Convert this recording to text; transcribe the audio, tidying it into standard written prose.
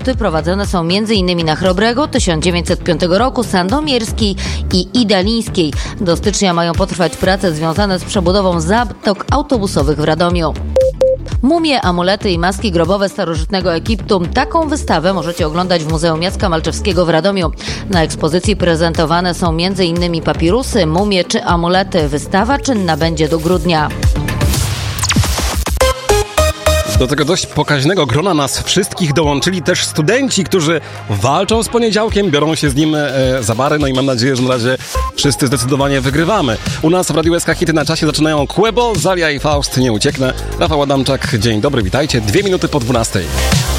roboty prowadzone są m.in. na Chrobrego 1905 roku, Sandomierskiej i Idalińskiej. Do stycznia mają potrwać prace związane z przebudową zatok autobusowych w Radomiu. Mumie, amulety i maski grobowe starożytnego Egiptu. Taką wystawę możecie oglądać w Muzeum Jacka Malczewskiego w Radomiu. Na ekspozycji prezentowane są m.in. papirusy, mumie czy amulety. Wystawa czynna będzie do grudnia. Do tego dość pokaźnego grona nas wszystkich dołączyli też studenci, którzy walczą z poniedziałkiem, biorą się z nim za bary, no i mam nadzieję, że na razie wszyscy zdecydowanie wygrywamy. U nas w Radiu SK Hity na czasie zaczynają Quebo, Zalia i Faust, Nie ucieknę. Rafał Adamczak, dzień dobry, witajcie. 2 minuty po 12.